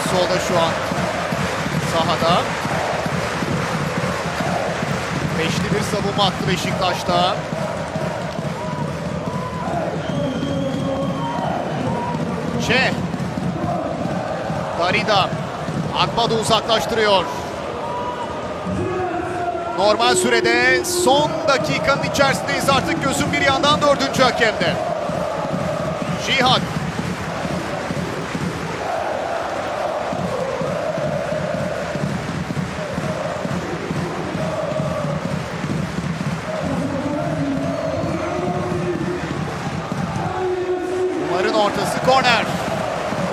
Solda şu an sahada. Beşli bir savunma attı Beşiktaş'ta. Darida. Akbad'ı uzaklaştırıyor. Normal sürede son dakikanın içerisindeyiz artık, gözün bir yandan dördüncü hakemde. Cihat.